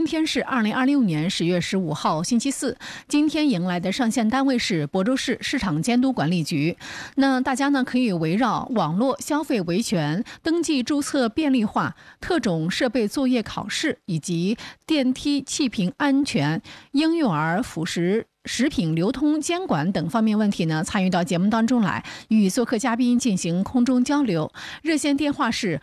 天是2026年10月15号星期四。今天迎来的上线单位是亳州市市场监督管理局。那大家呢可以围绕网络消费维权、登记注册便利化、特种设备作业考试以及电梯气瓶安全、婴幼儿辅食品流通监管等方面问题呢，参与到节目当中来，与做客嘉宾进行空中交流。热线电话是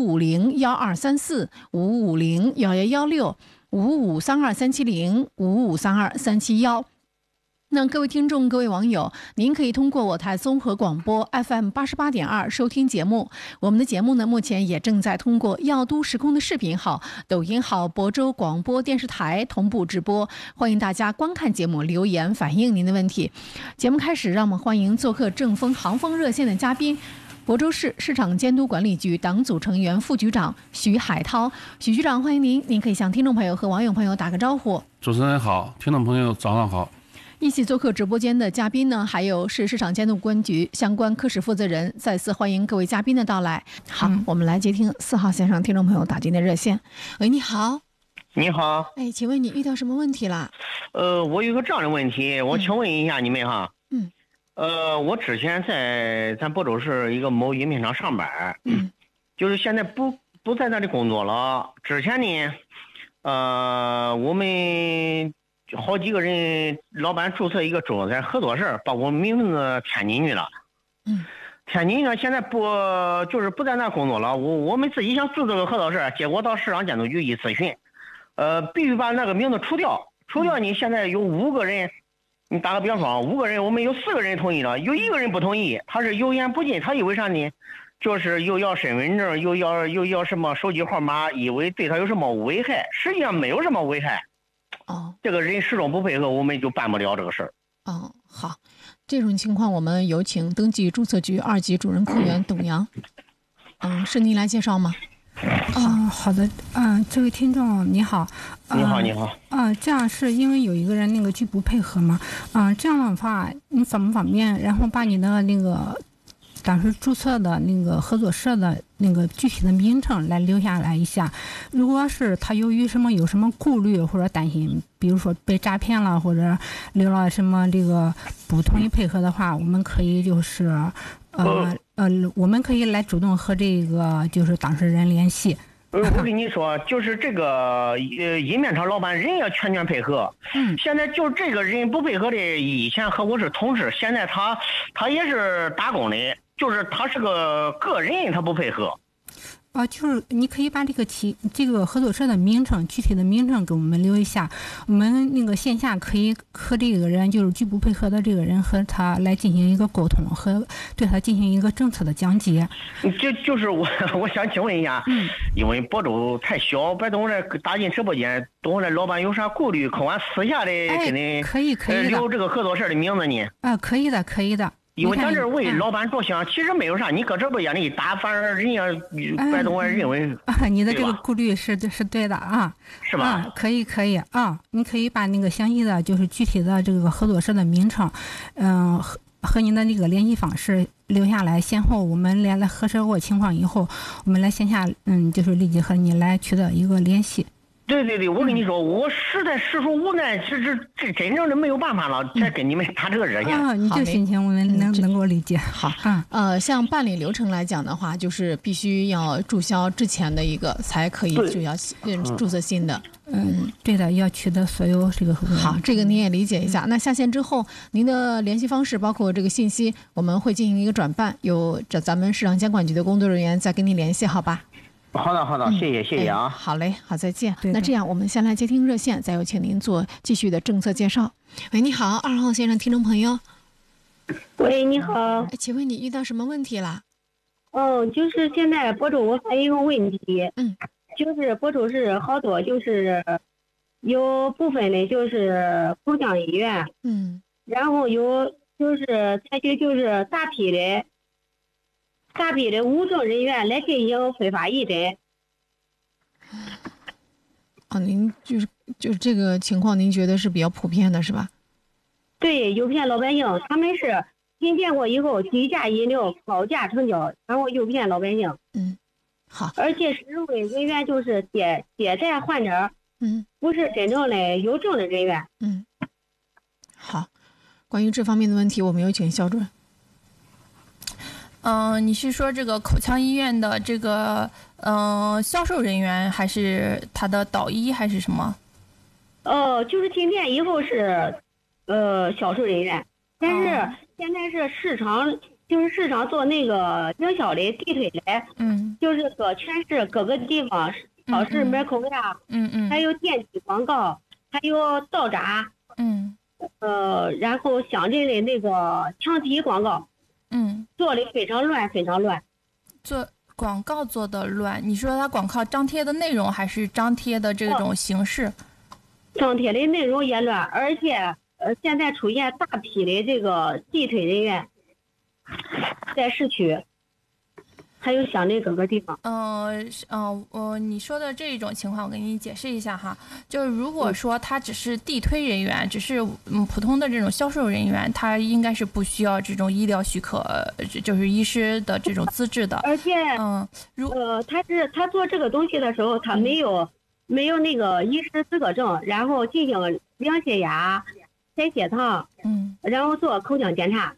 5501234、5501116、5532370、5532371。那各位听众、各位网友，您可以通过我台综合广播 FM88.2 收听节目。我们的节目呢，目前也正在通过耀都时空的视频号、抖音号、亳州广播电视台同步直播，欢迎大家观看节目，留言反映您的问题。节目开始，让我们欢迎做客正风航风热线的嘉宾，亳州市市场监督管理局党组成员、副局长徐海涛。徐局长，欢迎您，您可以向听众朋友和网友朋友打个招呼。 主持人好，听众朋友早上好。 一起做客直播间的嘉宾呢，还有市场监督管理局相关科室负责人。再次欢迎各位嘉宾的到来。好，我们来接听4号线上听众朋友打进的热线。喂，你好。 你好。 哎，请问你遇到什么问题了？ 我有个这样的问题，我请问一下你们哈。我之前在咱亳州市一个某饮品厂上班，就是现在不在那里工作了。之前呢，我们好几个人，老板注册一个中餐合作社，把我名字填进去了。填进去了，现在不在那工作了。我们自己想注册个合作社，结果到市场监督局一咨询，必须把那个名字除掉。除掉你现在有5个人，你打个比方说5个人，我们有4个人同意了，有1个人不同意，他是油盐不进，他以为啥呢？就是又要身份证，又要什么手机号码，以为对他有什么危害，实际上没有什么危害。这个人始终不配合，我们就办不了这个事儿。 好，这种情况我们有请登记注册局2级主任科员董阳。是您来介绍吗？ 好的。这位听众你好。 你好。 这样是因为有一个人那个拒不配合嘛？这样的话，你方不方便？然后把你的那个当时注册的那个合作社的那个具体的名称来留下来一下。如果是他由于有什么顾虑或者担心，比如说被诈骗了或者留了什么这个不同意配合的话，我们可以我们可以来主动和这个就是当事人联系。 我跟你说，就是这个饮面厂老板人也全配合。现在就这个人不配合的，以前和我是同事，现在他也是打工的，就是他是个人，他不配合。 就是你可以把这个合作社的名称，具体的名称给我们留一下，我们那个线下可以和这个人，就是拒不配合的这个人和他来进行一个沟通，和对他进行一个政策的讲解。 就是我想请问一下，因为亳州太小，别等我这打进直播间，等我这老板有啥顾虑，可我私下的给你可以留这个合作社的名字呢？ 可以的。 因为咱这为老板着想，其实没有啥，你搁这不眼里一打，反而人家白东我认为你的这个顾虑是对的啊， 是吧？ 可以你可以把那个详细的就是具体的这个合作社的名称，和您的那个联系方式留下来，先后我们来核实过情况以后，我们来线下就是立即和你来取得一个联系。 对，我跟你说，我实在实属无奈，这真正的没有办法了，才跟你们打这个热线。 你这心情我们能够理解。 好，像办理流程来讲的话，就是必须要注销之前的一个，才可以注册新的。 对的，要取得所有这个。 好，这个您也理解一下。那下线之后，您的联系方式包括这个信息，我们会进行一个转办，由咱们市场监管局的工作人员再跟您联系，好吧？ 好的，谢谢啊。 好嘞，好，再见。那这样，我们先来接听热线，再有请您做继续的政策介绍。喂，你好，2号线上听众朋友。 喂，你好。 请问你遇到什么问题了？ 就是现在亳州我还有一个问题。就是亳州市好多就是有部分的就是口腔医院。然后有就是采取就是大批的无证人员来进行非法义诊。 您就是这个情况，您觉得是比较普遍的，是吧？ 对，诱骗老百姓，他们是进店过以后低价饮料高价成交，然后诱骗老百姓。 好。 而且市委人员就是接待患者， 不是真正的有证的人员。 好，关于这方面的问题，我们有请肖主任。 你是说这个口腔医院的这个销售人员，还是他的导医，还是什么？ 就是进店以后是销售人员，但是现在是市场做那个营销的地推的，就是搁全市各个地方超市门口呀，还有电梯广告，还有道闸，然后乡镇的那个墙体广告。做的非常乱，非常乱。 做广告做的乱，你说它广告张贴的内容还是张贴的这种形式？ 张贴的内容也乱，而且现在出现大批的这个地推人员，在市区，还有乡镇各个地方。 你说的这种情况，我给你解释一下哈。就是如果说他只是地推人员，只是普通的这种销售人员，他应该是不需要这种医疗许可，就是医师的这种资质的。 而且，他做这个东西的时候，他没有那个医师资格证，然后进行量血压、采血糖，然后做口腔检查。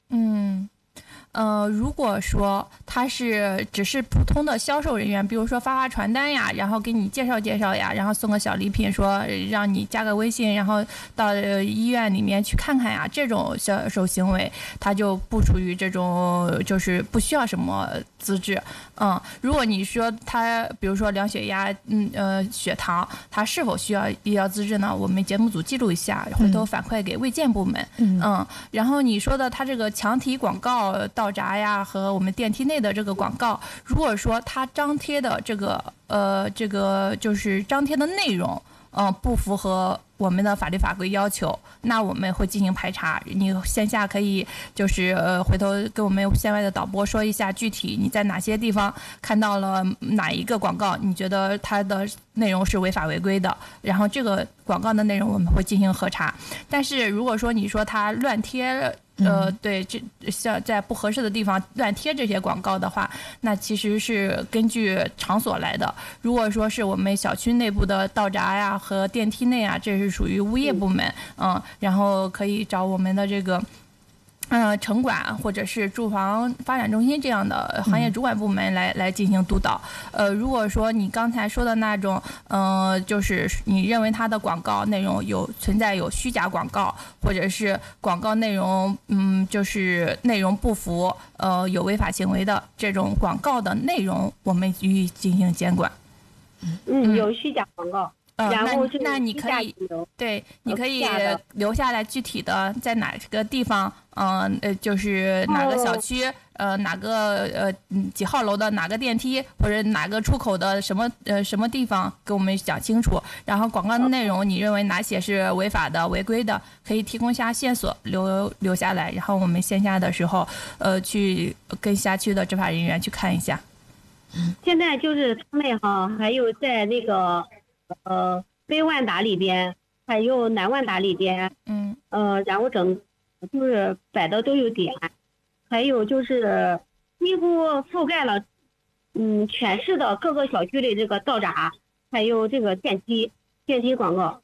如果说他只是普通的销售人员，比如说发传单呀，然后给你介绍介绍呀，然后送个小礼品，说让你加个微信，然后到医院里面去看看呀，这种销售行为，他就不属于这种，就是不需要什么资质。如果你说他比如说量血压，血糖，他是否需要医疗资质呢？我们节目组记录一下，回头反馈给卫健部门。然后你说的他这个墙体广告、道闸呀和我们电梯内的这个广告，如果说他张贴的这个就是张贴的内容，不符合我们的法律法规要求，那我们会进行排查。你线下可以就是回头跟我们线外的导播说一下具体你在哪些地方看到了哪一个广告，你觉得它的内容是违法违规的，然后这个广告的内容我们会进行核查。但是如果说你说它乱贴，对，这像在不合适的地方乱贴这些广告的话，那其实是根据场所来的。如果说是我们小区内部的道闸呀和电梯内啊，这是属于物业部门，然后可以找我们的这个城管或者是住房发展中心这样的行业主管部门来进行督导。如果说你刚才说的那种，就是你认为它的广告内容存在有虚假广告，或者是广告内容，就是内容不符，有违法行为的这种广告的内容，我们予以进行监管。 有虚假广告。 那你可以你可以留下来具体的在哪个地方，就是哪个小区，哪个几号楼的哪个电梯或者哪个出口的什么地方，给我们讲清楚。然后广告的内容你认为哪些是违法的违规的，可以提供下线索留下来，然后我们线下的时候去跟辖区的执法人员去看一下。 现在就是他们还有在那个北万达里边，还有南万达里边，然后就是摆的都有点，还有就是几乎覆盖了，全市的各个小区的这个道闸，还有这个电梯广告。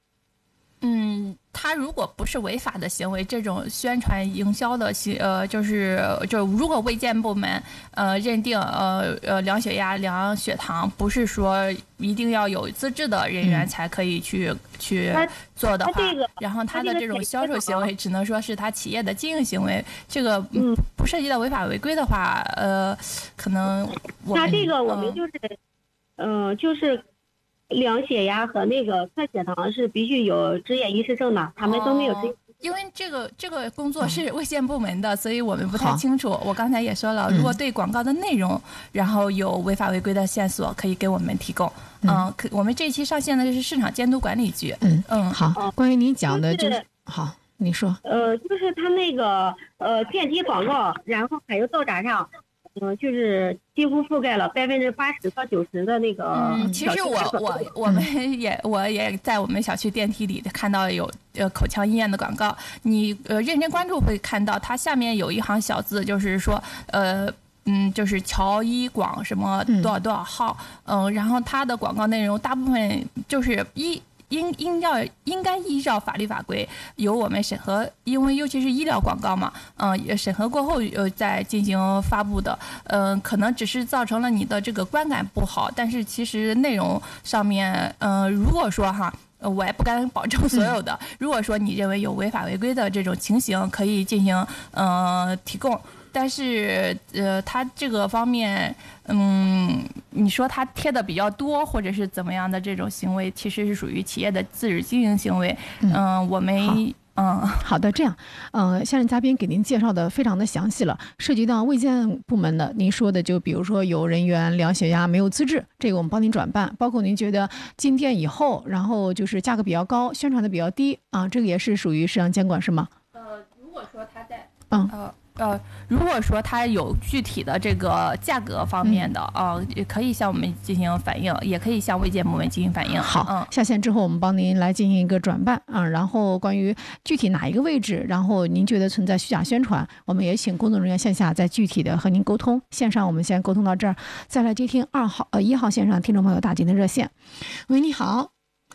他如果不是违法的行为，这种宣传营销的就是如果卫健部门认定量血压量血糖不是说一定要有资质的人员才可以去做的话，然后他的这种销售行为只能说是他企业的经营行为，这个不涉及到违法违规的话，可能他这个我们就是量血压和那个测血糖是必须有执业医师证的，他们都没有执业。 因为这个工作是卫健部门的，所以我们不太清楚。我刚才也说了，如果对广告的内容，然后有违法违规的线索，可以给我们提供。我们这一期上线的是市场监督管理局。 好，关于您讲的就是好，你说。 就是他那个电梯广告，然后还有道闸上。就是几乎覆盖了80%到90%的那个。 其实我也在我们小区电梯里看到有口腔医院的广告，你认真关注会看到它下面有一行小字，就是说就是乔医广什么多少多少号，然后它的广告内容大部分就是应该依照法律法规由我们审核，因为尤其是医疗广告嘛，审核过后再进行发布的，可能只是造成了你的这个观感不好，但是其实内容上面，如果说哈。我也不敢保证所有的。如果说你认为有违法违规的这种情形，可以进行提供。但是它这个方面，你说它贴的比较多，或者是怎么样的这种行为，其实是属于企业的自主经营行为。我没。 好的，这样，现任嘉宾给您介绍的非常的详细了，涉及到卫健部门的，您说的就比如说有人员量血压没有资质，这个我们帮您转办，包括您觉得进店以后，然后就是价格比较高，宣传的比较低啊，这个也是属于市场监管是吗？ 如果说他在如果说它有具体的这个价格方面的也可以向我们进行反映，也可以向卫健部门进行反映。 好，下线之后我们帮您来进行一个转办然后关于具体哪一个位置，然后您觉得存在虚假宣传，我们也请工作人员线下再具体的和您沟通。线上我们先沟通到这儿，再来接听1号线上听众朋友打进的热线。喂，你好。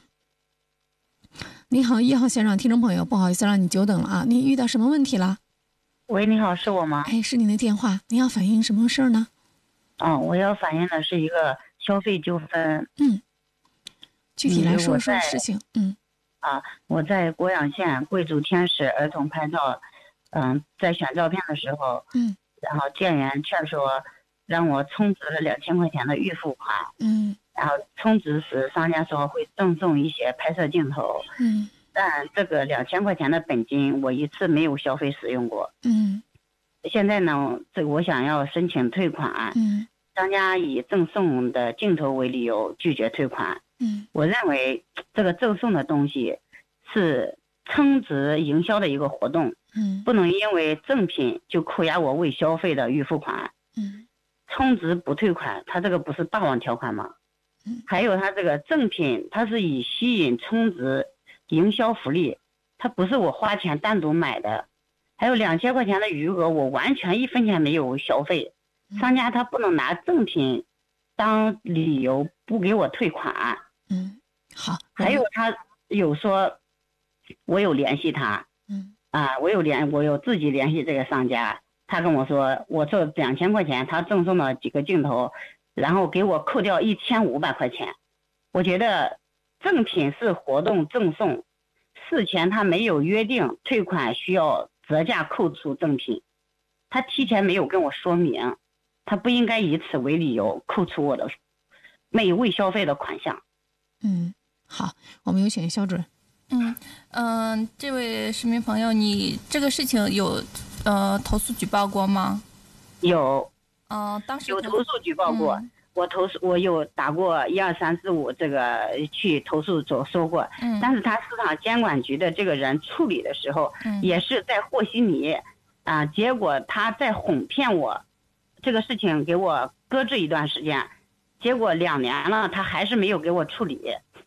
你好，1号线上听众朋友，不好意思让你久等了啊，您遇到什么问题了？ 喂，你好，是我吗？ 哎，是您的电话，您要反映什么事儿呢？ 我要反映的是一个消费纠纷。 具体来说说事情。 我在国阳县贵族天使儿童拍照，在选照片的时候，然后店员劝说让我充值了2000块钱的预付款，然后充值时商家说会赠送一些拍摄镜头，但这个2000块钱的本金我一次没有消费使用过。现在呢，我想要申请退款。商家以赠送的镜头为理由拒绝退款。我认为这个赠送的东西是充值营销的一个活动，不能因为赠品就扣押我未消费的预付款。充值不退款，它这个不是霸王条款吗？还有它这个赠品，它是以吸引充值营销福利，它不是我花钱单独买的。还有2000块钱的余额，我完全1分钱没有消费，商家他不能拿赠品当理由不给我退款。 好。 还有他有说我有联系他，我有自己联系这个商家，他跟我说我这2000块钱他赠送了几个镜头，然后给我扣掉1500块钱。我觉得赠品是活动赠送，事前他没有约定退款需要折价扣除赠品，他提前没有跟我说明，他不应该以此为理由扣除我的未消费的款项。 好，我们有请肖主任。 这位市民朋友，你这个事情有投诉举报过吗？ 有。 当时有投诉举报过。我有打过12345这个去投诉说过，但是他市场监管局的这个人处理的时候，也是在和稀泥结果他在哄骗我，这个事情给我搁置一段时间，结果2年了，他还是没有给我处理。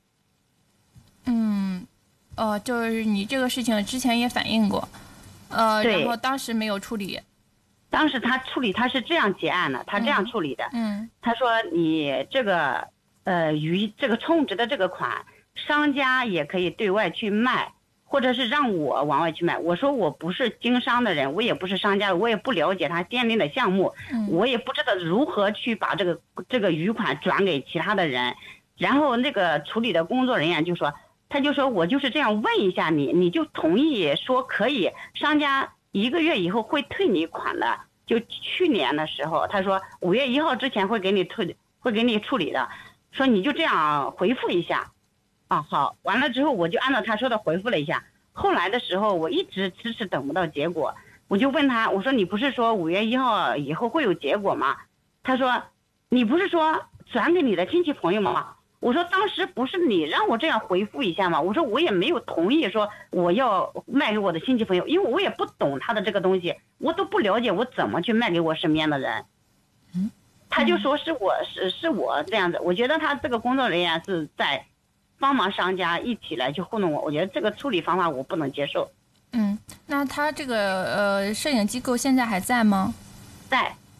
就是你这个事情之前也反映过，然后当时没有处理。 当时他处理，他是这样结案的，他这样处理的。他说你这个于这个充值的这个款，商家也可以对外去卖，或者是让我往外去卖。我说我不是经商的人，我也不是商家，我也不了解他店内的项目，我也不知道如何去把这个余款转给其他的人。然后那个处理的工作人员就说，他就说我就是这样问一下你，你就同意说可以，商家1个月以后会退你款的。就去年的时候，他说5月1号之前会给你处理的，说你就这样回复一下。好，完了之后我就按照他说的回复了一下。后来的时候我一直迟迟等不到结果，我就问他，我说你不是说5月1号以后会有结果吗？他说你不是说转给你的亲戚朋友吗？我说当时不是你让我这样回复一下吗？我说我也没有同意说我要卖给我的亲戚朋友，因为我也不懂他的这个东西，我都不了解，我怎么去卖给我身边的人。他就说是我这样子。我觉得他这个工作人员是在帮忙商家一起来去糊弄我，我觉得这个处理方法我不能接受。 那他这个摄影机构现在还在吗？ 在。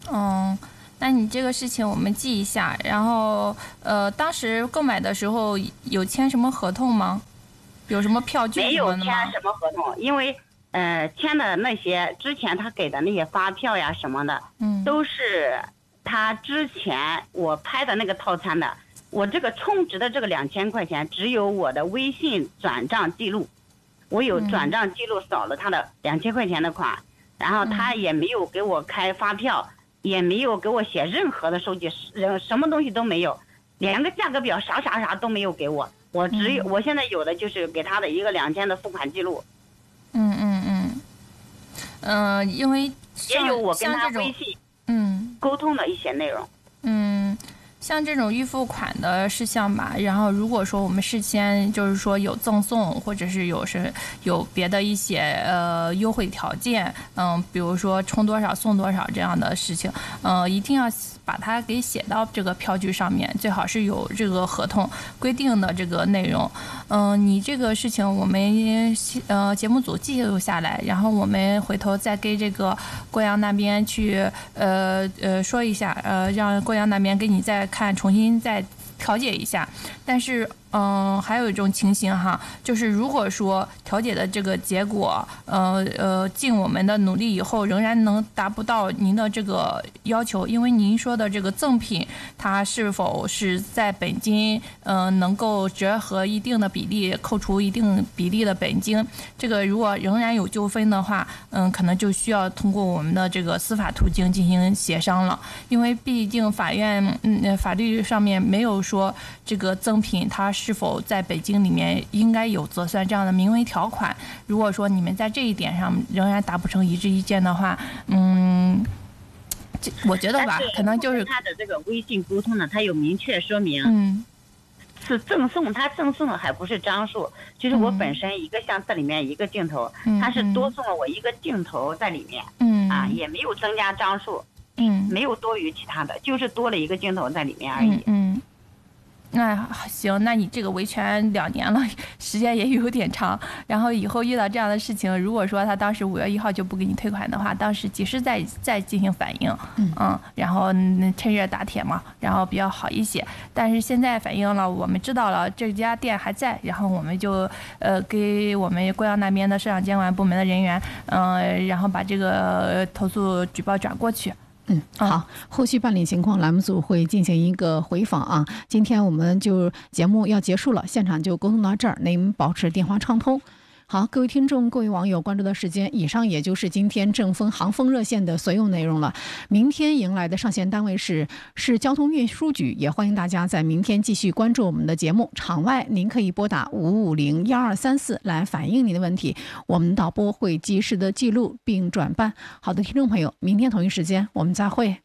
那你这个事情我们记一下。然后当时购买的时候有签什么合同吗？有什么票据什么的吗？ 没有签什么合同，因为签的那些之前他给的那些发票呀什么的，都是他之前我拍的那个套餐的。我这个充值的这个2000块钱，只有我的微信转账记录，我有转账记录扫了他的2000块钱的款，然后他也没有给我开发票，也没有给我写任何的收据，什么东西都没有，连个价格表啥都没有给我。我只有我现在有的就是给他的一个2000的付款记录。 因为也有我跟他微信沟通的一些内容。 像这种预付款的事项吧，然后如果说我们事先就是说有赠送，或者是有别的一些优惠条件，比如说充多少送多少这样的事情，一定要把它给写到这个票据上面，最好是有这个合同规定的这个内容。你这个事情我们节目组记录下来，然后我们回头再给这个贵阳那边去说一下，让贵阳那边给你再重新再调解一下。但是还有一种情形哈，就是如果说调解的这个结果尽我们的努力以后仍然能达不到您的这个要求，因为您说的这个赠品它是否是在本金能够折合一定的比例，扣除一定比例的本金，这个如果仍然有纠纷的话，可能就需要通过我们的这个司法途径进行协商了。因为毕竟法院法律上面没有说这个赠品它是否在本金里面应该有折算这样的明文条款。如果说你们在这一点上仍然达不成一致意见的话，我觉得吧，可能就是他的这个微信沟通呢，他有明确说明，是赠送，他赠送的还不是张数，就是我本身一个相册里面一个镜头，他是多送了我一个镜头在里面，也没有增加张数，没有多余其他的，就是多了一个镜头在里面而已。 那行，那你这个维权2年了，时间也有点长。然后以后遇到这样的事情，如果说他当时5月1号就不给你退款的话，当时及时再进行反应，然后趁热打铁嘛，然后比较好一些。但是现在反映了，我们知道了这家店还在，然后我们就给我们贵阳那边的市场监管部门的人员，然后把这个投诉举报转过去。 好，后续办理情况栏目组会进行一个回访啊。今天我们就节目要结束了，现场就沟通到这儿，您保持电话畅通。好，各位听众、各位网友关注的时间，以上也就是今天正风航风热线的所有内容了。明天迎来的上线单位是市交通运输局，也欢迎大家在明天继续关注我们的节目。场外您可以拨打550-1234来反映您的问题，我们导播会及时的记录并转办。好的，听众朋友，明天同一时间我们再会。